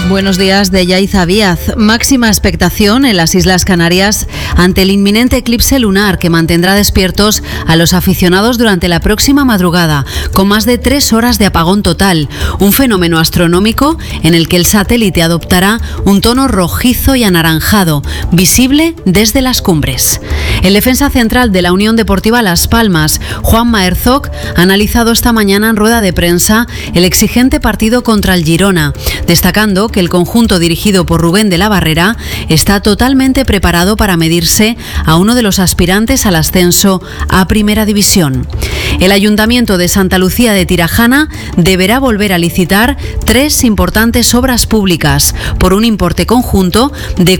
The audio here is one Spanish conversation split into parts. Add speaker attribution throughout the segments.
Speaker 1: Buenos días, de Yaiza Díaz. Máxima expectación en las Islas Canarias ante el inminente eclipse lunar que mantendrá despiertos a los aficionados durante la próxima madrugada, con más de 3 horas de apagón total. Un fenómeno astronómico en el que el satélite adoptará un tono rojizo y anaranjado, visible desde las cumbres. El defensa central de la Unión Deportiva Las Palmas, Juanma Herzog, ha analizado esta mañana en rueda de prensa el exigente partido contra el Girona, destacando que el conjunto dirigido por Rubén de la Barrera está totalmente preparado para medirse a uno de los aspirantes al ascenso a Primera División. El Ayuntamiento de Santa Lucía de Tirajana deberá volver a licitar 3 importantes obras públicas por un importe conjunto de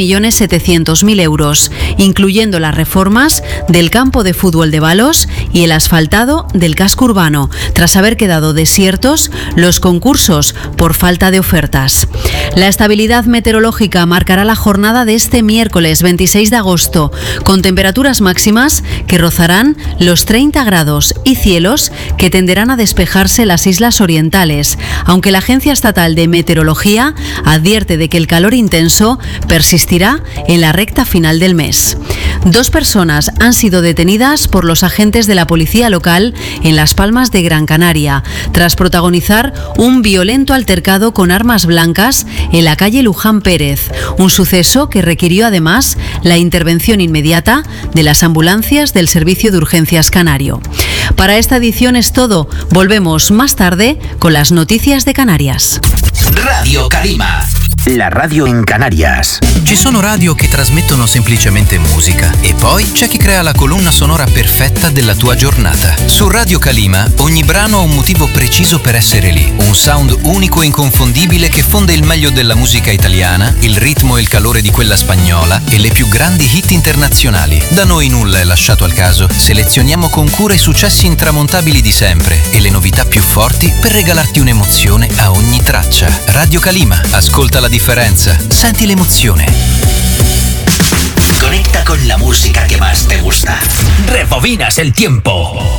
Speaker 1: 4.700.000 euros, incluyendo las reformas del campo de fútbol de Balos y el asfaltado del casco urbano, tras haber quedado desiertos los concursos por falta de ofertas. La estabilidad meteorológica marcará la jornada de este miércoles 26 de agosto, con temperaturas máximas que rozarán los 30 grados y cielos que tenderán a despejarse en las islas orientales, aunque la Agencia Estatal de Meteorología advierte de que el calor intenso persistirá en la recta final del mes. 2 personas han sido detenidas por los agentes de la policía local en Las Palmas de Gran Canaria, tras protagonizar un violento altercado con armas blancas en la calle Luján Pérez, un suceso que requirió además la intervención inmediata de las ambulancias del Servicio de Urgencias Canario. Para esta edición es todo. Volvemos más tarde con las noticias de Canarias.
Speaker 2: Radio Calima, la radio in Canarias.
Speaker 3: Ci sono radio che trasmettono semplicemente musica e poi c'è chi crea la colonna sonora perfetta della tua giornata. Su Radio Calima ogni brano ha un motivo preciso per essere lì, un sound unico e inconfondibile che fonde il meglio della musica italiana, il ritmo e il calore di quella spagnola e le più grandi hit internazionali. Da noi nulla è lasciato al caso, selezioniamo con cura i successi intramontabili di sempre e le novità più forti per regalarti un'emozione a ogni traccia. Radio Calima, ascolta la differenza, senti l'emozione.
Speaker 2: Conecta con la música que más te gusta. Rebobinas el tiempo.